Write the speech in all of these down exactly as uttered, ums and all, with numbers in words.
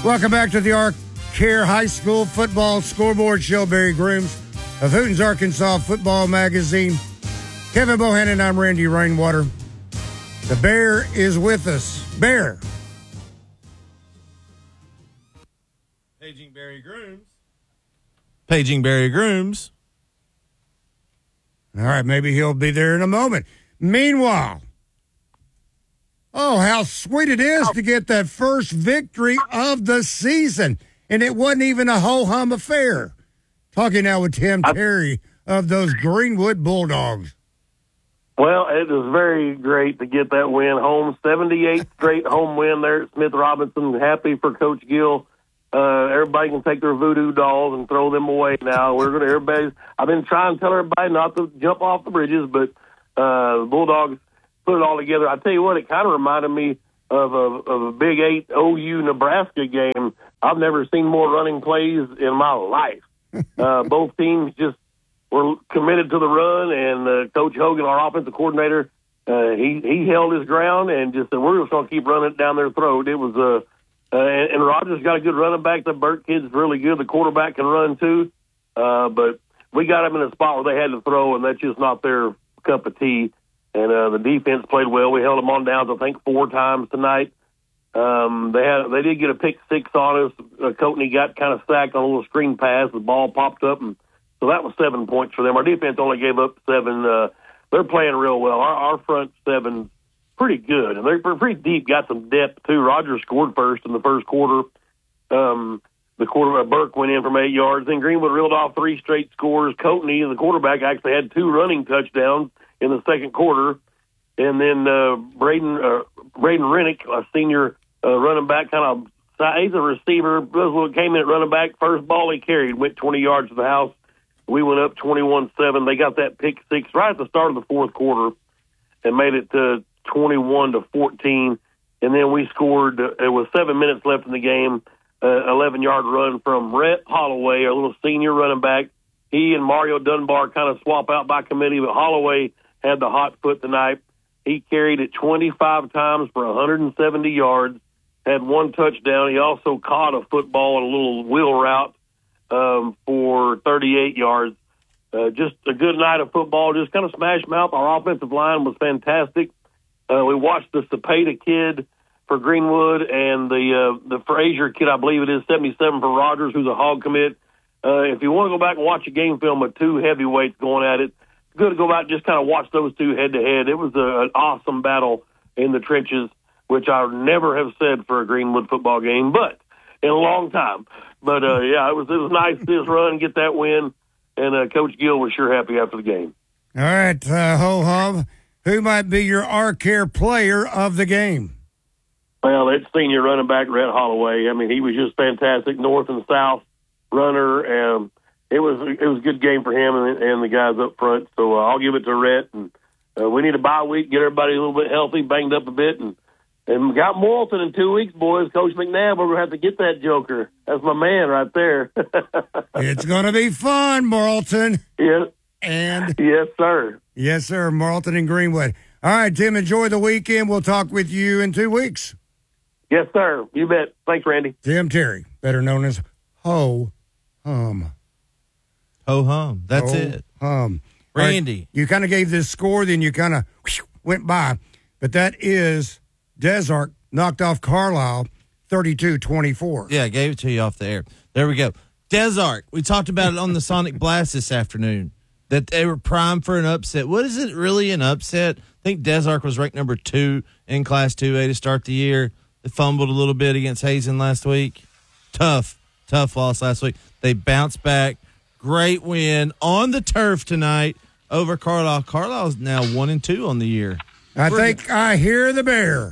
Welcome back to the Ark Care High School Football Scoreboard Show. Barry Grooms of Hooten's Arkansas Football Magazine. Kevin Bohannon, I'm Randy Rainwater. The Bear is with us. Bear. Paging Barry Grooms. Paging Barry Grooms. All right, maybe he'll be there in a moment. Meanwhile, oh, how sweet it is to get that first victory of the season. And it wasn't even a ho-hum affair. Talking now with Tim Terry of those Greenwood Bulldogs. Well, it was very great to get that win home. seventy-eighth straight home win there at Smith Robinson. Happy for Coach Gill. Uh, everybody can take their voodoo dolls and throw them away now. We're going to, everybody, I've been trying to tell everybody not to jump off the bridges, but uh, the Bulldogs put it all together. I tell you what, it kind of reminded me of a, of a Big Eight O U Nebraska game. I've never seen more running plays in my life. Uh, both teams just were committed to the run, and uh, Coach Hogan, our offensive coordinator, uh, he, he held his ground and just said, we're just going to keep running it down their throat. It was uh, uh, and, and Rogers got a good running back. The Burt kid's really good. The quarterback can run too. Uh, but we got them in a spot where they had to throw, and that's just not their cup of tea. And uh, the defense played well. We held them on downs, I think, four times tonight. Um, they had they did get a pick six on us. Uh, Coatney got kind of sacked on a little screen pass. The ball popped up, and so that was seven points for them. Our defense only gave up seven. Uh, they're playing real well. Our, our front seven's pretty good, and they're pretty deep. Got some depth too. Rogers scored first in the first quarter. Um, the quarterback Burke went in from eight yards. Then Greenwood reeled off three straight scores. Coatney, the quarterback, actually had two running touchdowns in the second quarter. And then uh, Braden uh, Braden Rennick, a senior uh, running back, kind of he's a receiver. Came in at running back. First ball he carried went twenty yards to the house. We went up twenty-one seven. They got that pick six right at the start of the fourth quarter and made it to twenty-one to fourteen. And then we scored. Uh, it was seven minutes left in the game. Uh, eleven yard run from Rhett Holloway, a little senior running back. He and Mario Dunbar kind of swap out by committee, but Holloway had the hot foot tonight. He carried it twenty-five times for one hundred seventy yards, had one touchdown. He also caught a football in a little wheel route um, for thirty-eight yards. Uh, just a good night of football, just kind of smash mouth. Our offensive line was fantastic. Uh, we watched the Cepeda kid for Greenwood and the uh, the Frazier kid, I believe it is, seventy-seven for Rogers, who's a hog commit. Uh, if you want to go back and watch a game film with two heavyweights going at it, good to go back and just kind of watch those two head-to-head. It was a, an awesome battle in the trenches, which I never have said for a Greenwood football game, but in a long time. But, uh, yeah, it was it was nice this run, get that win, and uh, Coach Gill was sure happy after the game. All right, uh, ho-hum, who might be your Ark Care player of the game? Well, that senior running back, Rhett Holloway. I mean, he was just fantastic, north and south runner, and It was it was a good game for him and, and the guys up front. So uh, I'll give it to Rhett. And uh, we need a bye week, get everybody a little bit healthy, banged up a bit, and and got Morton in two weeks, boys. Coach McNabb, we're gonna have to get that joker. That's my man right there. It's gonna be fun, Morton. Yes. And yes, sir. Yes, sir. Morton and Greenwood. All right, Tim. Enjoy the weekend. We'll talk with you in two weeks. Yes, sir. You bet. Thanks, Randy. Tim Terry, better known as Ho Hum. Ho hum. That's Ho it. Hum. Randy. Right, you kind of gave this score, then you kind of went by. But that is Des Arc knocked off Carlisle thirty-two twenty-four. Yeah, I gave it to you off the air. There we go. Des Arc. We talked about it on the Sonic Blast this afternoon, that they were primed for an upset. What is it really an upset? I think Des Arc was ranked number two in Class two A to start the year. They fumbled a little bit against Hazen last week. Tough, tough loss last week. They bounced back. Great win on the turf tonight over Carlisle. Carlisle's now one and two on the year. I We're think I hear the bear.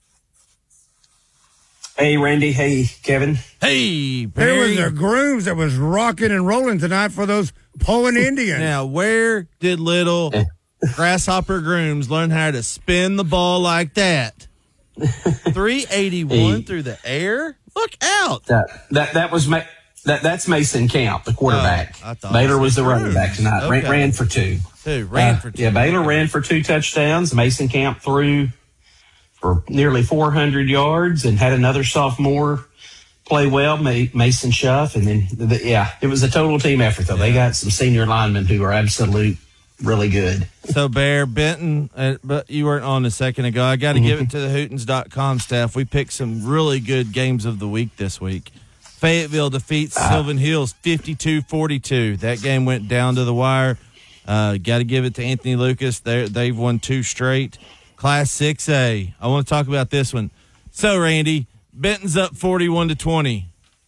Hey, Randy. Hey, Kevin. Hey, Barry. There was a Grooms that was rocking and rolling tonight for those Poland Indians. Now, where did little Grasshopper Grooms learn how to spin the ball like that? three eighty-one hey. Through the air? Look out. That that, that was ma- that that's Mason Camp, the quarterback. Oh, Baylor was the running back tonight. Okay. Ran, ran for two. Two. Ran uh, for two. Yeah, Baylor ran for two touchdowns. Mason Camp threw for nearly four hundred yards and had another sophomore play well, Ma- Mason Schuff, and then the, yeah, it was a total team effort though. Yeah. They got some senior linemen who are absolute really good. So Bear Benton, uh, but you weren't on a second ago. I got to mm-hmm. give it to the Hootens dot com staff. We picked some really good games of the week this week. Fayetteville defeats uh, Sylvan Hills fifty-two forty-two. That game went down to the wire. Uh, got to give it to Anthony Lucas. They they've won two straight. Class six A. I want to talk about this one. So Randy, Benton's up forty-one to twenty,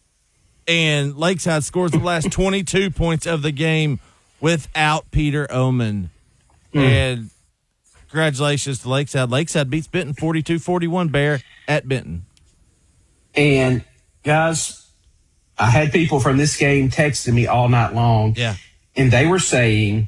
and Lakeside scores the last twenty-two points of the game without Peter Oman. Mm. And congratulations to Lakeside. Lakeside beats Benton forty-two forty-one, Bear, at Benton. And, guys, I had people from this game texting me all night long. Yeah. And they were saying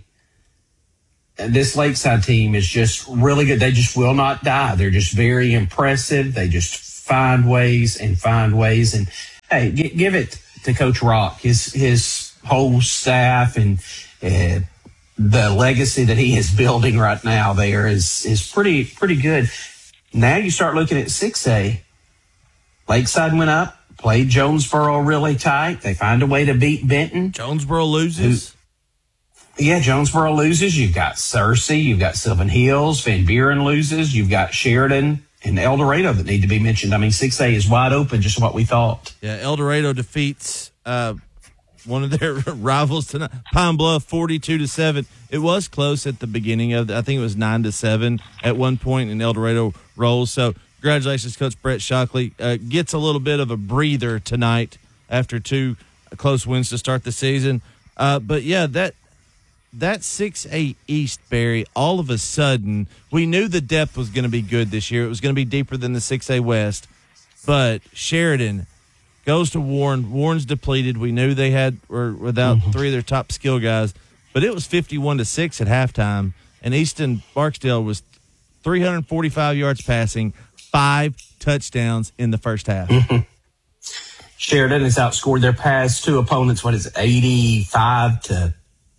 this Lakeside team is just really good. They just will not die. They're just very impressive. They just find ways and find ways. And, hey, g- give it to Coach Rock, his his whole staff, and uh, the legacy that he is building right now there is is pretty pretty good. Now you start looking at six A. Lakeside went up, played Jonesboro really tight. They find a way to beat Benton. Jonesboro loses. Who, yeah, Jonesboro loses. You've got Searcy. You've got Sylvan Hills. Van Buren loses. You've got Sheridan and El Dorado that need to be mentioned. I mean, six A is wide open, just what we thought. Yeah, El Dorado defeats uh, one of their rivals tonight, Pine Bluff, forty-two to seven. It was close at the beginning of the, I think it was nine to seven at one point, and El Dorado rolls. So congratulations, Coach Brett Shockley. Uh, gets a little bit of a breather tonight after two close wins to start the season. Uh, but, yeah, that that six A East, Barry, all of a sudden, we knew the depth was going to be good this year. It was going to be deeper than the six A West. But Sheridan goes to Warren. Warren's depleted. We knew they had were without mm-hmm. three of their top skill guys. But it was fifty-one to six at halftime, and Easton Barksdale was three hundred forty-five yards passing, five touchdowns in the first half. Mm-hmm. Sheridan has outscored their past two opponents, what is it, eighty-five to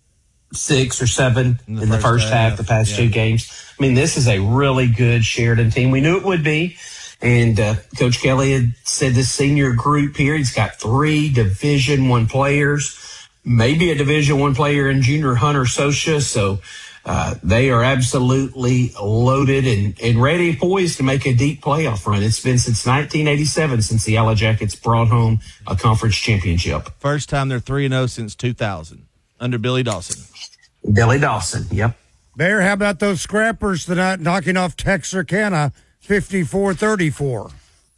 six or seven in the, in first, the first half, half the past yeah. two games. I mean, this is a really good Sheridan team. We knew it would be. And uh, Coach Kelly had said this senior group here, he's got three Division One players, maybe a Division One player in junior Hunter Socia. So uh, they are absolutely loaded and, and ready, poised to make a deep playoff run. It's been since nineteen eighty-seven since the Yellow Jackets brought home a conference championship. First time they're three and oh since two thousand under Billy Dawson. Billy Dawson, yep. Bear, how about those Scrappers tonight knocking off Texarkana fifty-four thirty-four?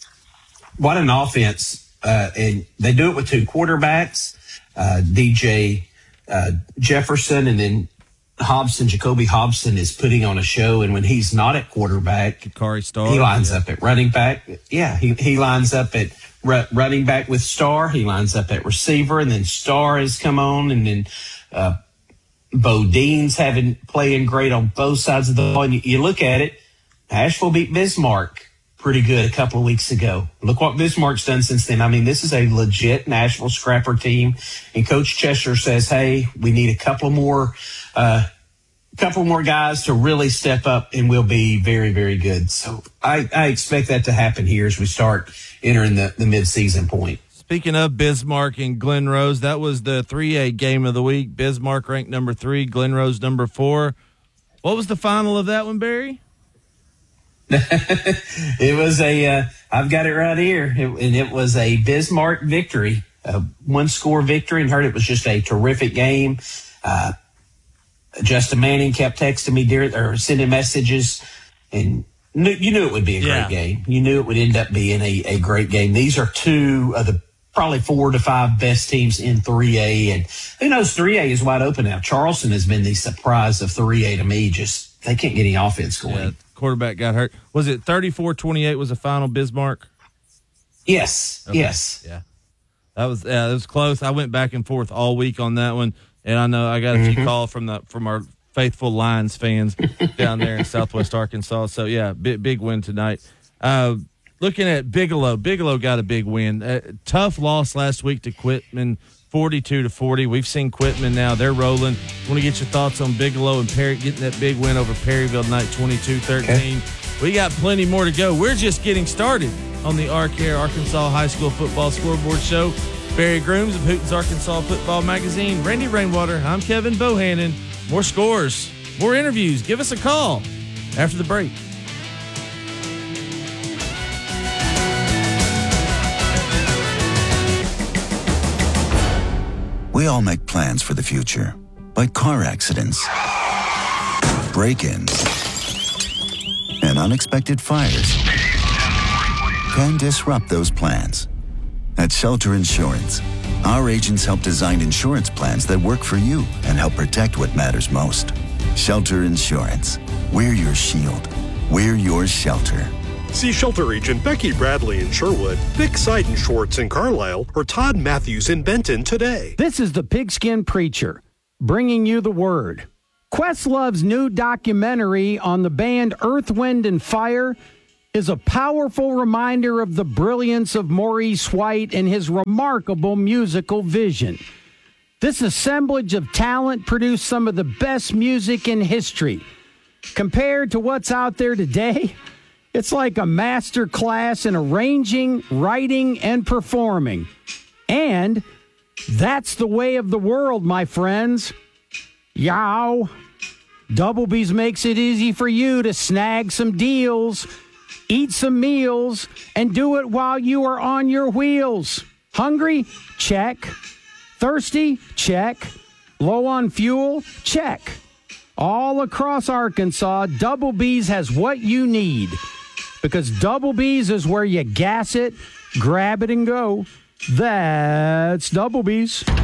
What an offense. Uh, and they do it with two quarterbacks, uh, D J uh, Jefferson, and then Hobson, Jacoby Hobson is putting on a show. And when he's not at quarterback, Kari Starr, he lines yeah. up at running back. Yeah, he, he lines up at r- running back with Starr. He lines up at receiver, and then Starr has come on, and then uh, Bodine's having playing great on both sides of the ball. And you, you look at it, Asheville beat Bismarck pretty good a couple of weeks ago. Look what Bismarck's done since then. I mean, this is a legit Nashville Scrapper team. And Coach Chester says, hey, we need a couple more uh, couple more guys to really step up, and we'll be very, very good. So I, I expect that to happen here as we start entering the, the midseason point. Speaking of Bismarck and Glen Rose, that was the three A game of the week. Bismarck ranked number three, Glen Rose number four. What was the final of that one, Barry? It was a, uh, I've got it right here, it, and it was a Bismarck victory, a one-score victory, and heard it was just a terrific game. Uh, Justin Manning kept texting me during, or sending messages, and knew, you knew it would be a yeah. great game. You knew it would end up being a, a great game. These are two of the probably four to five best teams in three A, and who knows, three A is wide open now. Charleston has been the surprise of three A to me. Just they can't get any offense going. Yeah, quarterback got hurt. Was it thirty-four twenty-eight was the final, Bismarck? Yes, okay. yes. Yeah, that was yeah, that was close. I went back and forth all week on that one, and I know I got a few mm-hmm. calls from the from our faithful Lions fans down there in Southwest Arkansas. So yeah, big big win tonight. Uh, looking at Bigelow, Bigelow got a big win. Uh, tough loss last week to Quitman, forty-two to forty. We've seen Quitman now; they're rolling. Want to get your thoughts on Bigelow and Perry getting that big win over Perryville tonight, twenty-two thirteen. Okay. We got plenty more to go. We're just getting started on the Arcare Arkansas High School Football Scoreboard Show. Barry Grooms of Hooten's Arkansas Football Magazine. Randy Rainwater. I'm Kevin Bohannon. More scores, more interviews. Give us a call after the break. We all make plans for the future, but car accidents, break-ins, and unexpected fires can disrupt those plans. At Shelter Insurance, our agents help design insurance plans that work for you and help protect what matters most. Shelter Insurance. We're your shield. We're your shelter. See Shelter Agent Becky Bradley in Sherwood, Vic Seiden Schwartz in Carlisle, or Todd Matthews in Benton today. This is the Pigskin Preacher, bringing you the word. Questlove's new documentary on the band Earth, Wind, and Fire is a powerful reminder of the brilliance of Maurice White and his remarkable musical vision. This assemblage of talent produced some of the best music in history. Compared to what's out there today, it's like a master class in arranging, writing, and performing. And that's the way of the world, my friends. Yow. Doublebees makes it easy for you to snag some deals, eat some meals, and do it while you are on your wheels. Hungry? Check. Thirsty? Check. Low on fuel? Check. All across Arkansas, Doublebees has what you need. Because Doublebees is where you gas it, grab it, and go. That's Doublebees.